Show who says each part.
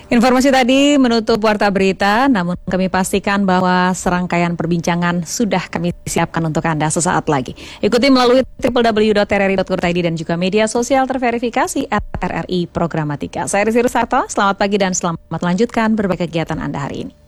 Speaker 1: Informasi tadi menutup Warta Berita, namun kami pastikan bahwa serangkaian perbincangan sudah kami siapkan untuk Anda sesaat lagi. Ikuti melalui www.rri.co.id dan juga media sosial terverifikasi @RRI Programatika. Saya Rizky Rusarto, selamat pagi dan selamat melanjutkan berbagai kegiatan Anda hari ini.